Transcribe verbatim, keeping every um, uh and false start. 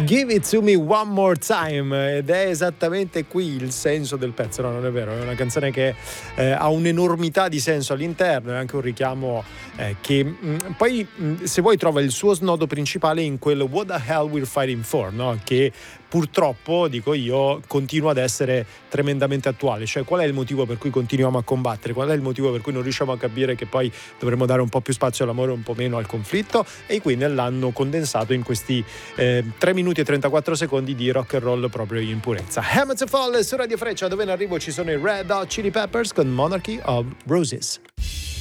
Give it to me one more time, ed è esattamente qui il senso del pezzo. No, non è vero, è una canzone che eh, ha un'enormità di senso all'interno, è anche un richiamo eh, che mh, poi mh, se vuoi trova il suo snodo principale in quel what the hell we're fighting for, no? Che purtroppo, dico io, continua ad essere tremendamente attuale. Cioè, qual è il motivo per cui continuiamo a combattere? Qual è il motivo per cui non riusciamo a capire che poi dovremmo dare un po' più spazio all'amore e un po' meno al conflitto? E qui nell'hanno condensato in questi eh, tre minuti e trentaquattro secondi di rock and roll proprio in purezza. Hammer to Fall su Radio Freccia, dove in arrivo ci sono i Red Hot Chili Peppers con Monarchy of Roses.